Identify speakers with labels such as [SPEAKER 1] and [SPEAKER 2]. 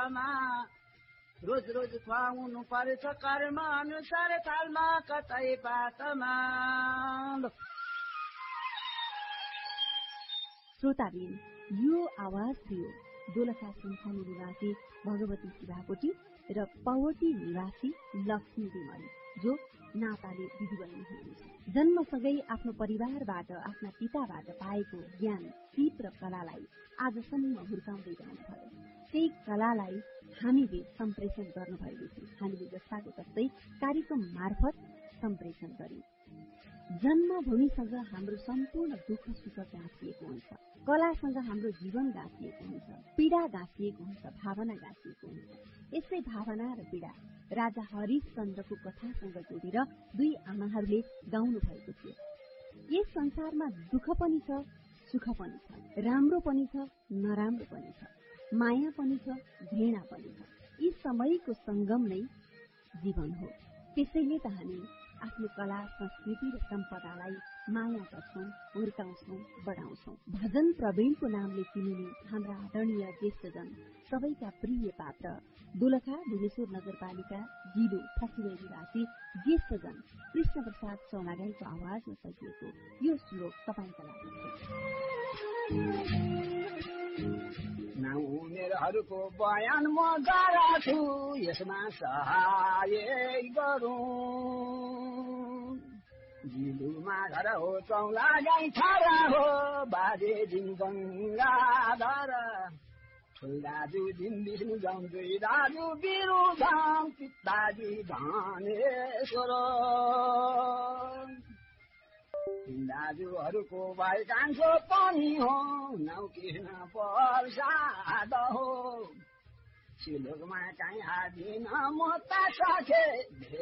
[SPEAKER 1] पातमा रोज रोज खुवाउनु पर्छ कर्म अनुसार थालमा कतै पातमा।
[SPEAKER 2] श्रोताबिन, यो आवाज थियो दोलखा सुनखानी निवासी भगवती शिवाकोटी र पवर्टी निवासी लक्ष्मी बिमल, जो नाताले दिदीबहिनी हुनुहुन्छ। जन्मसँगै आफ्नो परिवारबाट आफ्ना पिताबाट पाएको ज्ञान, सिप र कलालाई आजसम्म हुर्काउँदै जानुभयो। त्यही कलालाई हामीले सम्प्रेषण गर्नुभएको थियो। हामीले जस्ताको जस्तै कार्यक्रम मार्फत सम्प्रेषण गर्यौं। जन्मभूमिसँग हाम्रो सम्पूर्ण दुःख सुख गाँसिएको हुन्छ, कलासँग हाम्रो जीवन गाँसिएको हुन्छ, पीडा गाँसिएको हुन्छ, भावना गाँसिएको हुन्छ। यस्तै भावना र पीडा राजा हरिश्चन्द्रको कथासँग जोडेर दुई आमाहरूले गाउनु भएको थियो। यस संसारमा दुःख पनि छ, सुख पनि छ, राम्रो पनि छ, नराम्रो पनि छ, माया पनि छ, घृणा पनि छ। यी समयको संगम नै जीवन हो। त्यसैले त हामी आफ्नो कला, संस्कृति र सम्पदालाई माया गर्छौं, हुर्काउँछौं, बढाउँछौं। भजन प्रवीणको नामले चिनिने हाम्रा आदरणीय ज्येष्ठजन, सबैका प्रिय पात्र दोलखा भुवनेश्वर नगरपालिका जिलो फसिले निवासी ज्येष्ठजन कृष्ण प्रसाद चौलागाईको आवाजमा सजिएको यो श्लोक तपाईका लागि
[SPEAKER 1] उमेरहरूको बयान म गराछु, यसमा सहाय गरौँ। जिलुमा घर हो चौलागाई छारा हो, बाजे दिन गङ्गाधर, ठुल दाजु दिन विष्णु जाउँ, दुई दाजु बिरु जाउँ, पिताजी धनेश्वर। दाजुहरूको भाइ कान्छो पनि हो, नाउ किन प्रसाद हो, सिलुकमा काहीँ आदिन म त सके